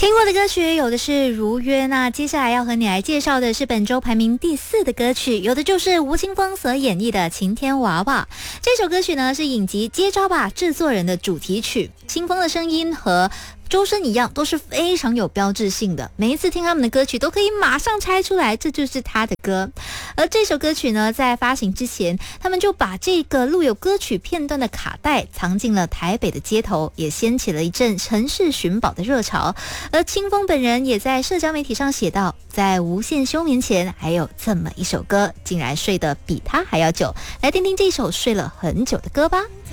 听过的歌曲有的是如约，那接下来要和你来介绍的是本周排名第4的歌曲，有的就是吴青峰所演绎的《晴天娃娃》。这首歌曲呢是影集《接招吧制作人》的主题曲，青峰的声音和周深一样都是非常有标志性的，每一次听他们的歌曲都可以马上猜出来这就是他的歌。而这首歌曲呢在发行之前，他们就把这个录有歌曲片段的卡带藏进了台北的街头，也掀起了一阵城市寻宝的热潮。而青峰本人也在社交媒体上写道，在无限休眠前还有这么一首歌，竟然睡得比他还要久。来听听这首睡了很久的歌吧。